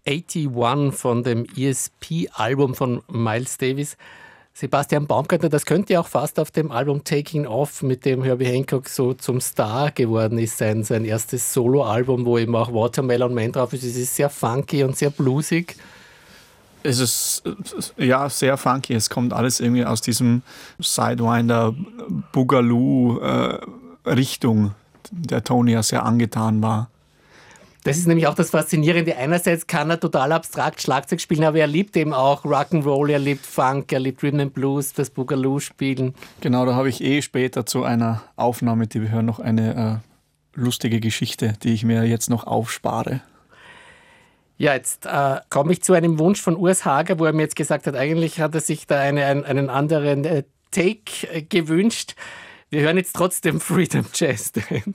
81 von dem ESP-Album von Miles Davis. Sebastian Baumgartner, das könnte ja auch fast auf dem Album Taking Off, mit dem Herbie Hancock so zum Star geworden ist, sein erstes Solo-Album, wo eben auch Watermelon Man drauf ist. Es ist sehr funky und sehr bluesig. Es ist ja sehr funky. Es kommt alles irgendwie aus diesem Sidewinder Boogaloo-Richtung, der Tony ja sehr angetan war. Das ist nämlich auch das Faszinierende. Einerseits kann er total abstrakt Schlagzeug spielen, aber er liebt eben auch Rock'n'Roll, er liebt Funk, er liebt Rhythm and Blues, das Boogaloo spielen. Genau, da habe ich später zu einer Aufnahme, die wir hören, noch eine lustige Geschichte, die ich mir jetzt noch aufspare. Ja, jetzt komme ich zu einem Wunsch von Urs Hager, wo er mir jetzt gesagt hat, eigentlich hat er sich da einen anderen Take gewünscht. Wir hören jetzt trotzdem Freedom Jazz Dance.